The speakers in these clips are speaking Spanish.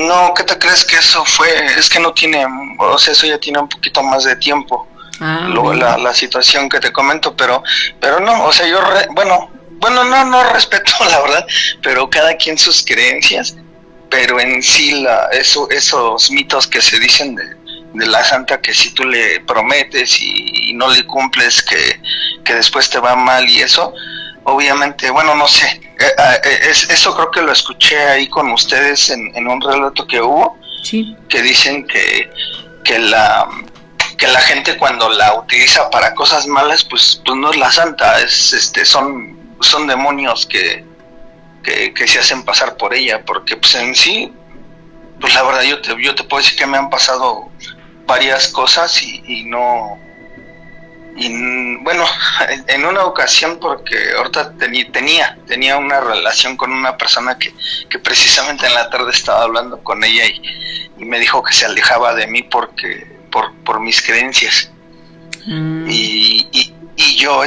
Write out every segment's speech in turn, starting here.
No, ¿qué te crees que eso fue? Es que no tiene, o sea, eso ya tiene un poquito más de tiempo. Luego la situación que te comento, pero no, o sea, yo, bueno, no respeto la verdad, pero cada quien sus creencias, pero en sí esos mitos que se dicen de la santa, que si tú le prometes y no le cumples, que después te va mal y eso, obviamente, bueno, no sé, eso creo que lo escuché ahí con ustedes en un relato que hubo, sí, que dicen que la gente cuando la utiliza para cosas malas, pues no es la santa, son demonios que se hacen pasar por ella, porque pues en sí, pues la verdad yo te puedo decir que me han pasado varias cosas y no, y bueno, en una ocasión, porque ahorita tenía una relación con una persona que precisamente en la tarde estaba hablando con ella y me dijo que se alejaba de mí porque por mis creencias. Y yo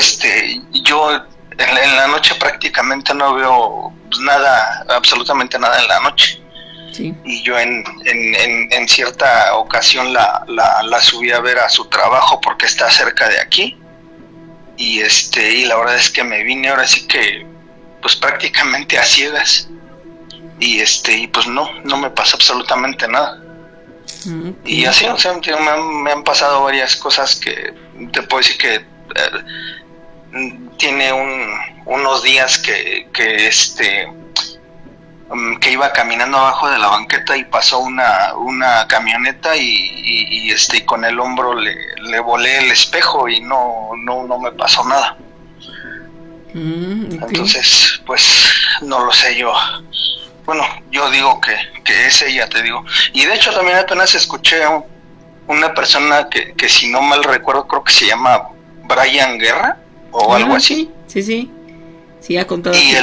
en la noche prácticamente no veo nada, absolutamente nada en la noche. Sí. Y yo en cierta ocasión la subí a ver a su trabajo porque está cerca de aquí, y la verdad es que me vine ahora sí que pues prácticamente a ciegas, y pues no me pasa absolutamente nada. Okay. Y así, o sea, me han pasado varias cosas que te puedo decir que tiene unos días que iba caminando abajo de la banqueta y pasó una camioneta y con el hombro le volé el espejo y no me pasó nada. Okay. Entonces, pues no lo sé yo. Bueno, yo digo que es ella, te digo. Y de hecho también apenas escuché a una persona que si no mal recuerdo, creo que se llama Brian Guerra o algo así. Sí, ha contado. Y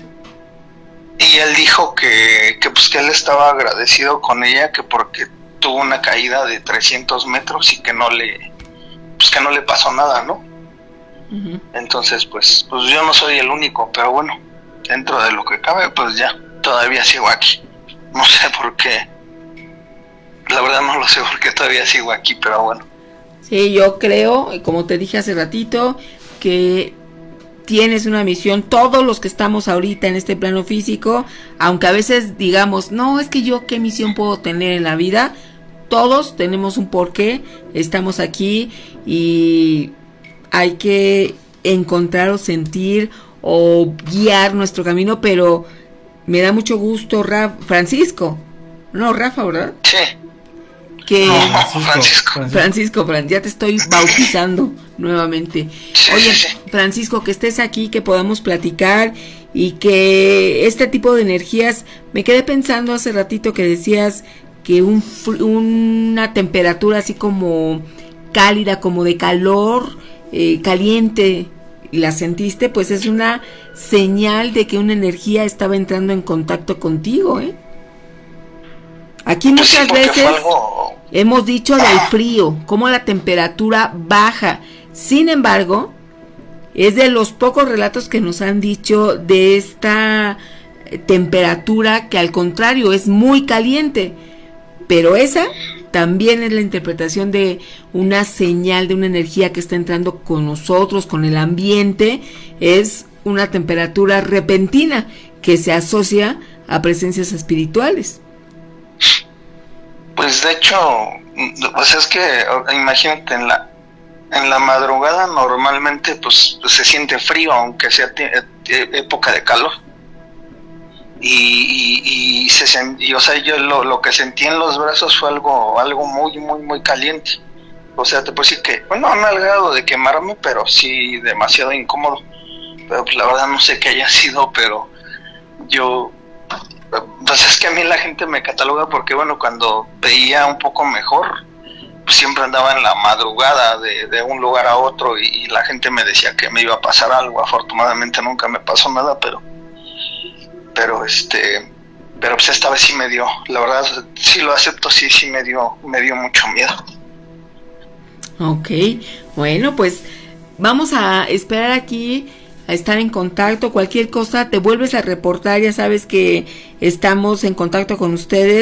él dijo que él estaba agradecido con ella, que porque tuvo una caída de 300 metros y que no le pasó nada, ¿no? Uh-huh. Entonces, pues yo no soy el único, pero bueno, dentro de lo que cabe, pues ya, todavía sigo aquí. No sé por qué. La verdad no lo sé por qué todavía sigo aquí, pero bueno. Sí, yo creo, como te dije hace ratito, que tienes una misión. Todos los que estamos ahorita en este plano físico, aunque a veces digamos, no, es que yo qué misión puedo tener en la vida, todos tenemos un porqué, estamos aquí y hay que encontrar o sentir o guiar nuestro camino, pero me da mucho gusto, Rafa, ¿verdad? Sí. Francisco, ya te estoy bautizando nuevamente. Oye, Francisco, que estés aquí, que podamos platicar y que este tipo de energías, me quedé pensando hace ratito que decías que una temperatura así como cálida, como de calor, caliente, la sentiste, pues es una señal de que una energía estaba entrando en contacto contigo, ¿eh? Aquí muchas veces hemos dicho del frío, cómo la temperatura baja. Sin embargo, es de los pocos relatos que nos han dicho de esta temperatura que al contrario es muy caliente. Pero esa también es la interpretación de una señal de una energía que está entrando con nosotros, con el ambiente. Es una temperatura repentina que se asocia a presencias espirituales. Pues de hecho, pues es que imagínate, en la madrugada normalmente pues se siente frío, aunque sea época de calor. Y o sea, yo lo que sentí en los brazos fue algo muy, muy, muy caliente. O sea, te puedo decir que, bueno, no al grado de quemarme, pero sí demasiado incómodo. Pero pues la verdad no sé qué haya sido, pero yo... Pues es que a mí la gente me cataloga porque, bueno, cuando veía un poco mejor, pues siempre andaba en la madrugada de un lugar a otro y la gente me decía que me iba a pasar algo. Afortunadamente nunca me pasó nada, pero pues esta vez sí me dio, la verdad, sí lo acepto, sí me dio mucho miedo. Ok, bueno, pues vamos a esperar aquí, a estar en contacto. Cualquier cosa te vuelves a reportar, ya sabes que estamos en contacto con ustedes.